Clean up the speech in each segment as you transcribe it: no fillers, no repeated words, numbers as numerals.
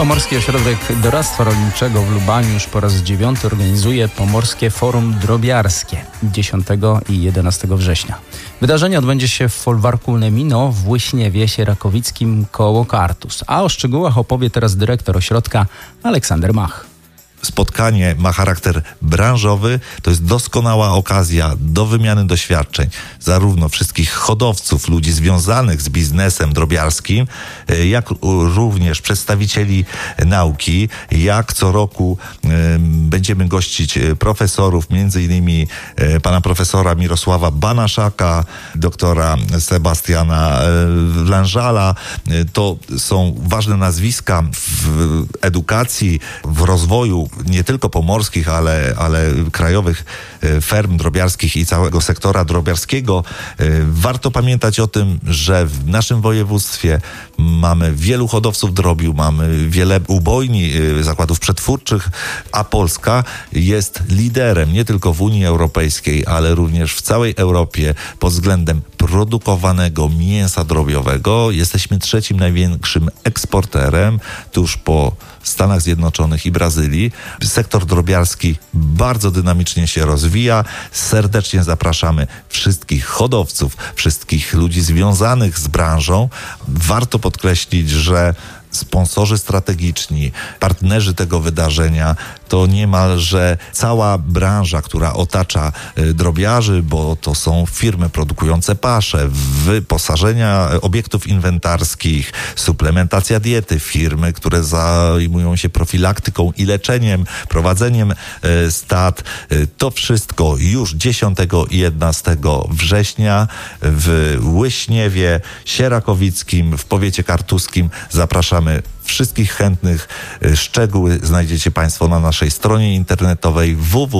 Pomorski Ośrodek Doradztwa Rolniczego w Lubaniu już po raz 9 organizuje Pomorskie Forum Drobiarskie 10 i 11 września. Wydarzenie odbędzie się w folwarku Lemino w Łyśniewie Sierakowickim koło Kartus. A o szczegółach opowie teraz dyrektor ośrodka Aleksander Mach. Spotkanie ma charakter branżowy, to jest doskonała okazja do wymiany doświadczeń zarówno wszystkich hodowców, ludzi związanych z biznesem drobiarskim, jak również przedstawicieli nauki. Jak co roku będziemy gościć profesorów, między innymi pana profesora Mirosława Banaszaka, doktora Sebastiana Lanżala. To są ważne nazwiska w edukacji, w rozwoju nie tylko pomorskich, ale krajowych ferm drobiarskich i całego sektora drobiarskiego. Warto pamiętać o tym, że w naszym województwie mamy wielu hodowców drobiu, mamy wiele ubojni, zakładów przetwórczych, a Polska jest liderem nie tylko w Unii Europejskiej, ale również w całej Europie pod względem produkowanego mięsa drobiowego. Jesteśmy trzecim największym eksporterem, tuż po Stanach Zjednoczonych i Brazylii. Sektor drobiarski bardzo dynamicznie się rozwija. Serdecznie zapraszamy wszystkich hodowców, wszystkich ludzi związanych z branżą. Warto podkreślić, że sponsorzy strategiczni, partnerzy tego wydarzenia to niemalże cała branża, która otacza drobiarzy, bo to są firmy produkujące pasze, wyposażenia obiektów inwentarskich, suplementacja diety, firmy, które zajmują się profilaktyką i leczeniem, prowadzeniem stad. To wszystko już 10 i 11 września w Łyśniewie Sierakowickim w powiecie kartuskim. Zapraszamy wszystkich chętnych. Szczegóły znajdziecie Państwo na naszej stronie internetowej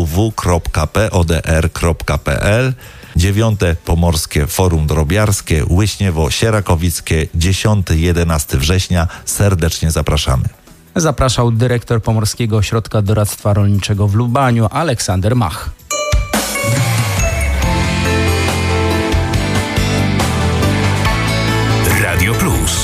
www.podr.pl. 9. Pomorskie Forum Drobiarskie, Łyśniewo Sierakowickie, 10-11 września. Serdecznie zapraszamy. Zapraszał dyrektor Pomorskiego Ośrodka Doradztwa Rolniczego w Lubaniu Aleksander Mach. Radio Plus.